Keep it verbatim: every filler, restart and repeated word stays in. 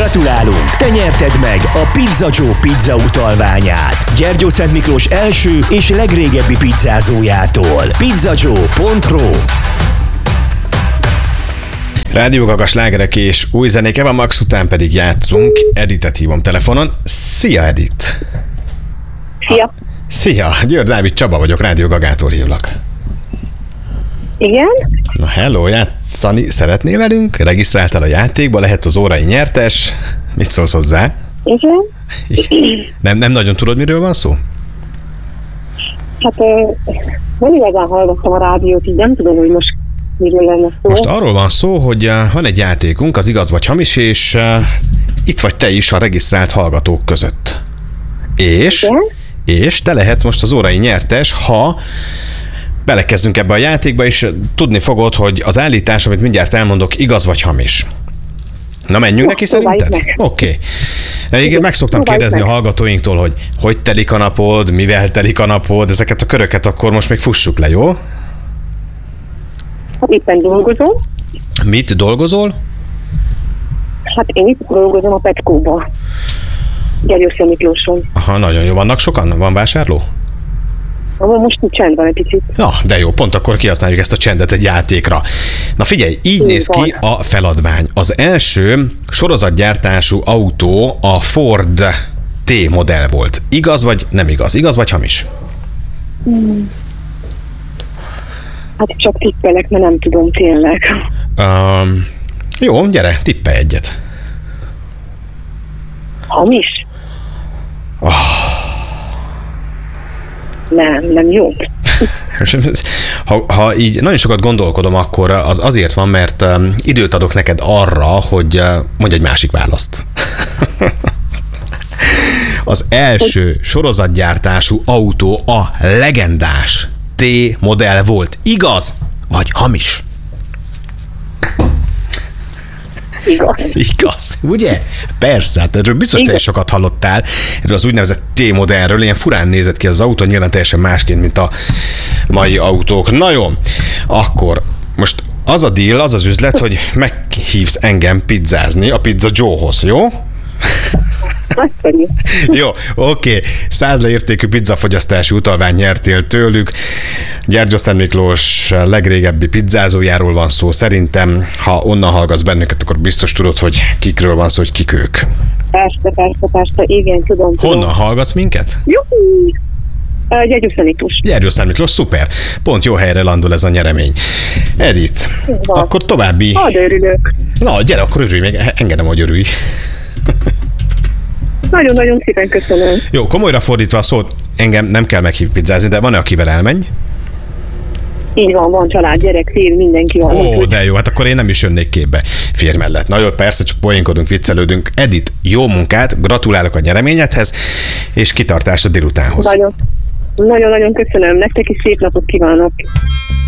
Gratulálunk! Te nyerted meg a Pizza Joe pizza utalványát Gyergyószent Miklós első és legrégebbi pizzázójától. pizzajoe pont ru. Rádió Gaga, slágerek és új zenék, Eva Max után pedig játszunk. Editet hívom telefonon. Szia, Edit! Szia! Szia! Győr Dávid Csaba vagyok, Rádió Gagától hívlak. Igen? Na hello, játszani szeretnél velünk? Regisztráltál a játékba, lehetsz az órai nyertes. Mit szólsz hozzá? Igen. Nem, nem nagyon tudod, miről van szó? Hát nem igazán hallgattam a rádiót, így nem tudom, hogy most miről lenne szó. Most arról van szó, hogy uh, van egy játékunk, az igaz vagy hamis, és uh, itt vagy te is a regisztrált hallgatók között. És, Igen? és te lehetsz most az órai nyertes, ha belekezdünk ebbe a játékba, és tudni fogod, hogy az állítás, amit mindjárt elmondok, igaz vagy hamis. Na, menjünk neki szerinted? Oké. Okay. Meg szoktam kérdezni a hallgatóinktól, hogy hogy telik a napod, mivel telik a napod, ezeket a köröket akkor most még fussuk le, jó? Hát éppen dolgozom. Mit dolgozol? Hát én itt dolgozom a Petkóba. Gyergyószent Miklóson. Aha, nagyon jó. Vannak sokan? Van vásárló? Most csend van egy picit. Na, de jó, pont akkor kihasználjuk ezt a csendet egy játékra. Na figyelj, így néz ki a feladvány. Az első sorozatgyártású autó a Ford T modell volt. Igaz vagy nem igaz? Igaz vagy hamis? Hmm. Hát csak tippelek, mert nem tudom tényleg. Um, jó, gyere, tippelj egyet. Hamis? Oh. Nem, nem jó. Ha, ha így nagyon sokat gondolkodom, akkor az azért van, mert um, időt adok neked arra, hogy uh, mondj egy másik választ. Az első sorozatgyártású autó a legendás T modell volt. Igaz vagy hamis? Igaz. Igaz, ugye? Persze, hát erről biztos te is sokat hallottál, erről az úgynevezett T-modellről, ilyen furán nézett ki az autó, nyilván teljesen másként, mint a mai autók. Na jó, akkor most az a deal, az az üzlet, hogy meghívsz engem pizzázni a Pizza Joe-hoz, jó? Jó, oké. Okay. Száz leértékű pizzafogyasztási utalvány nyertél tőlük. Gyergyószent Miklós legrégebbi pizzázójáról van szó. Szerintem, ha onnan hallgatsz bennünket, akkor biztos tudod, hogy kikről van szó, hogy kik ők. Persze, persze, persze, igen, tudom. tudom. Honnan hallgatsz minket? Juhu! Gyergyószent Miklós. Gyergyószent Miklós, szuper. Pont jó helyre landol ez a nyeremény. Edith, van. Akkor további... Hadd örülök. Na, gyere, akkor örülj, még engedem, hogy örülj. Nagyon-nagyon szépen köszönöm. Jó, komolyra fordítva a szót, engem nem kell meghívni pizzázni, de van-e, akivel elmenj? Így van, van család, gyerek, férj, mindenki van. Ó, de jó, hát akkor én nem is jönnék képbe férj mellett. Na jó, persze, csak poénkodunk, viccelődünk. Edith, jó munkát, gratulálok a nyereményedhez, és kitartást a délutánhoz. Nagyon, nagyon-nagyon köszönöm. Nektek is szép napot kívánok.